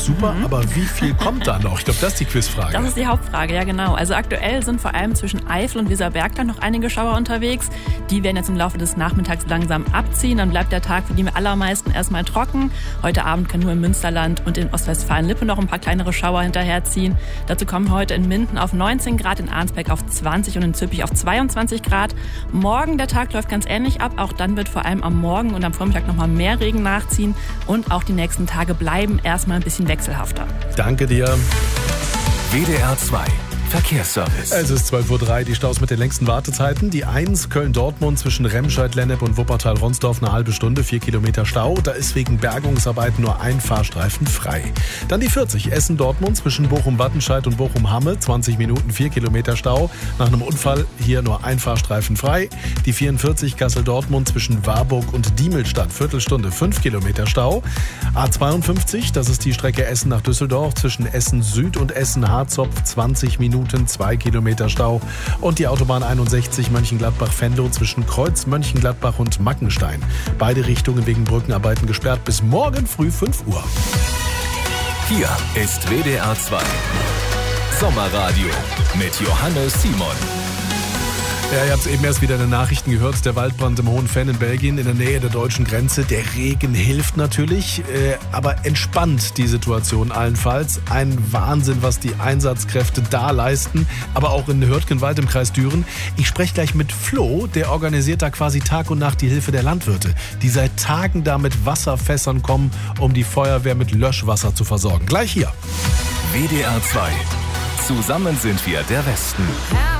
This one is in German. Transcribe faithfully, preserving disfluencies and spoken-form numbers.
super, mhm. aber wie viel kommt da noch? Ich glaube, das ist die Quizfrage. Das ist die Hauptfrage, ja genau. Also aktuell sind vor allem zwischen Eifel und Weserbergland noch einige Schauer unterwegs. Die werden jetzt im Laufe des Nachmittags langsam abziehen. Dann bleibt der Tag für die allermeisten erstmal trocken. Heute Abend können nur im Münsterland und in Ostwestfalen-Lippe noch ein paar kleinere Schauer hinterherziehen. Dazu kommen heute in Minden auf neunzehn Grad, in Arnsberg auf zwanzig und in Züppich auf zweiundzwanzig Grad. Morgen, der Tag läuft ganz ähnlich ab. Auch dann wird vor allem am Morgen und am Vormittag noch mal mehr Regen nachziehen. Und auch die nächsten Tage bleiben erstmal ein bisschen wechselhafter. Danke dir. W D R zwei Verkehrsservice. Es ist zwölf Uhr drei, die Staus mit den längsten Wartezeiten. Die eins Köln-Dortmund zwischen Remscheid, Lennep und Wuppertal-Ronsdorf eine halbe Stunde, vier Kilometer Stau. Da ist wegen Bergungsarbeiten nur ein Fahrstreifen frei. Dann die vierzig Essen-Dortmund zwischen Bochum-Wattenscheid und Bochum-Hamme, zwanzig Minuten, vier Kilometer Stau. Nach einem Unfall hier nur ein Fahrstreifen frei. Die vierundvierzig Kassel-Dortmund zwischen Warburg und Diemelstadt, Viertelstunde, fünf Kilometer Stau. A zweiundfünfzig, das ist die Strecke Essen nach Düsseldorf zwischen Essen Süd und Essen-Harzopf, zwanzig Minuten, zwei Kilometer Stau. Und die Autobahn einundsechzig Mönchengladbach-Venlo zwischen Kreuz Mönchengladbach und Mackenstein. Beide Richtungen wegen Brückenarbeiten gesperrt bis morgen früh fünf Uhr. Hier ist W D R zwei Sommerradio mit Johannes Simon. Ja, ihr habt eben erst wieder in den Nachrichten gehört, der Waldbrand im Hohen Venn in Belgien in der Nähe der deutschen Grenze. Der Regen hilft natürlich, äh, aber entspannt die Situation allenfalls. Ein Wahnsinn, was die Einsatzkräfte da leisten, aber auch in Hürtgenwald im Kreis Düren. Ich spreche gleich mit Flo, der organisiert da quasi Tag und Nacht die Hilfe der Landwirte, die seit Tagen da mit Wasserfässern kommen, um die Feuerwehr mit Löschwasser zu versorgen. Gleich hier. W D R zwei. Zusammen sind wir der Westen.